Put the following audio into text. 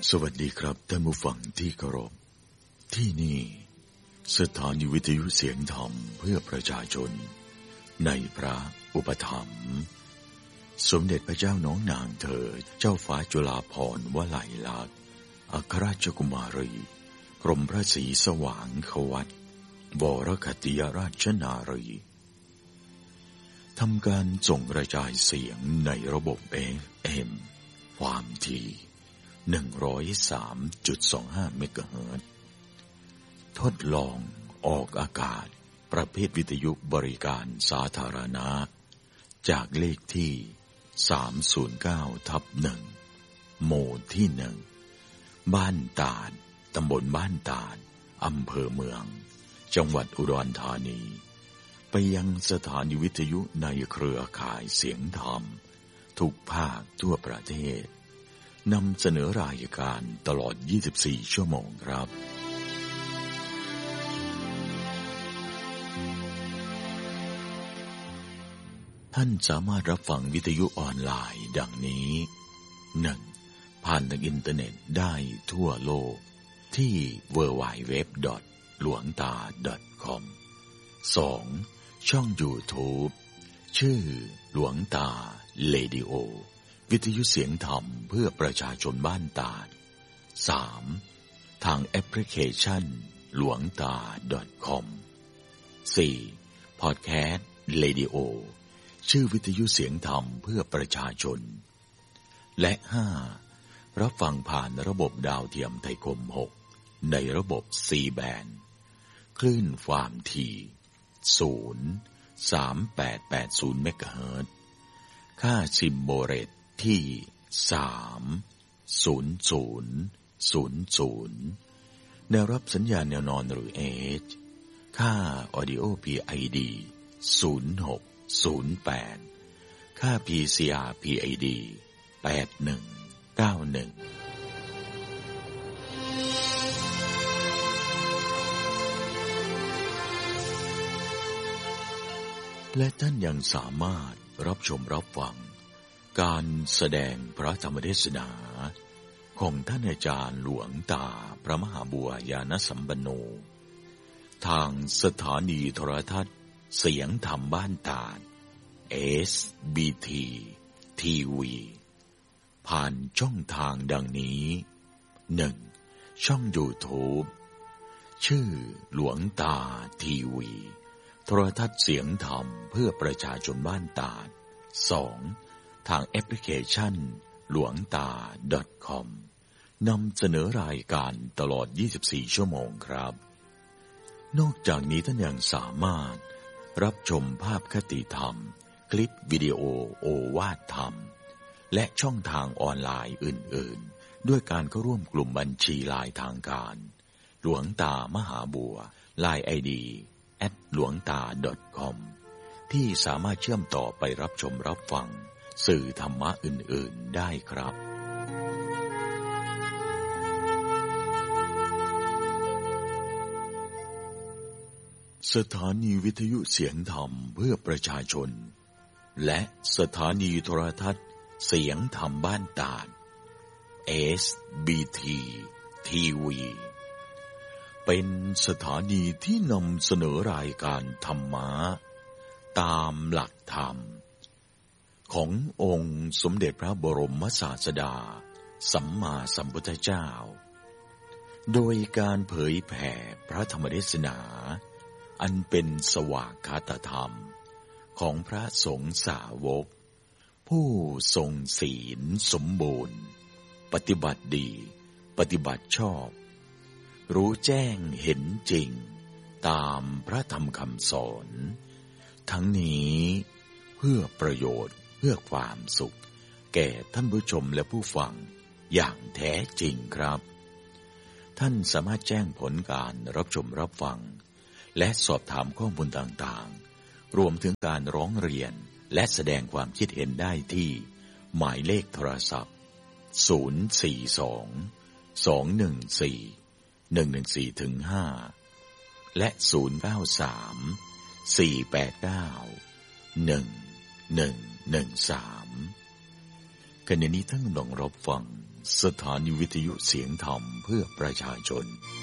สวัสดีครับท่านผู้ฟังที่เคารพที่นี่สถานีวิทยุเสียงธรรมเพื่อประชาชนในพระอุปถัมภ์สมเด็จพระเจ้าน้องนางเธอเจ้าฟ้าจุฬาภรณ์วลัยลักษณ์อัครราชกุมารีกรมพระศรีสว่างควัตวรคติยราชนารีทำการส่งกระจายเสียงในระบบ FM ความถี่103.25 เมกะเฮิรตซ์ทดลองออกอากาศประเภทวิทยุบริการสาธารณะจากเลขที่309/1หมู่ที่ 1บ้านตาดตำบลบ้านตาดอำเภอเมืองจังหวัดอุดรธานีไปยังสถานีวิทยุในเครือข่ายเสียงธรรมทุกภาคทั่วประเทศนำเสนอรายการตลอด24ชั่วโมงครับท่านสามารถรับฟังวิทยุออนไลน์ดังนี้ 1. ผ่านทางอินเทอร์เน็ตได้ทั่วโลกที่ www.lwangta.com 2. ช่อง YouTube ชื่อหลวงตาเรดิโอวิทยุเสียงธรรมเพื่อประชาชนบ้านตาด 3. ทางแอปพลิเคชันหลวงตา .com 4. พอดแคสต์เรดิโอชื่อวิทยุเสียงธรรมเพื่อประชาชนและ 5. รับฟังผ่านระบบดาวเทียมไทยคม 6ในระบบ C band คลื่นความถี่ 0.3880 เมกะเฮิรตซ์ค่าซิมโบเรตที่ 30000 แนวรับสัญญาณแนวนอนหรือ H ค่า Audio PID 0608 ค่า PCR PID 8191และท่านยังสามารถรับชมรับฟังการแสดงพระธรรมเทศนาของท่านอาจารย์หลวงตาพระมหาบัวยานสัมปันโนทางสถานีโทรทัศน์เสียงธรรมบ้านตาด SBT TV ผ่านช่องทางดังนี้ 1. ช่อง YouTube ชื่อหลวงตาทีวีโทรทัศน์เสียงธรรมเพื่อประชาชนบ้านตาด 2. ทางแอปพลิเคชันหลวงตา .com นำเสนอรายการตลอด24ชั่วโมงครับนอกจากนี้ท่านยังสามารถรับชมภาพคติธรรมคลิปวิดีโอโอวาทธรรมและช่องทางออนไลน์อื่นๆด้วยการเข้าร่วมกลุ่มบัญชีไลน์ทางการหลวงตามหาบัว LINE ID @lwangta.com ที่สามารถเชื่อมต่อไปรับชมรับฟังสื่อธรรมะอื่นๆได้ครับสถานีวิทยุเสียงธรรมเพื่อประชาชนและสถานีโทรทัศน์เสียงธรรมบ้านตาด SBT TV เป็นสถานีที่นำเสนอรายการธรรมะตามหลักธรรมขององค์สมเด็จพระบรมศาสดาสัมมาสัมพุทธเจ้าโดยการเผยแผ่พระธรรมเทศนาอันเป็นสวากขาตธรรมของพระสงฆ์สาวกผู้ทรงศีลสมบูรณ์ปฏิบัติดีปฏิบัติชอบรู้แจ้งเห็นจริงตามพระธรรมคำสอนทั้งนี้เพื่อประโยชน์เพื่อความสุขแก่ท่านผู้ชมและผู้ฟังอย่างแท้จริงครับท่านสามารถแจ้งผลการรับชมรับฟังและสอบถามข้อมูลต่างๆรวมถึงการร้องเรียนและแสดงความคิดเห็นได้ที่หมายเลขโทรศัพท์042-214-114-5และ093-489-1113ขณะนี้ท่านกำลังรับฟังสถานีวิทยุเสียงธรรมเพื่อประชาชน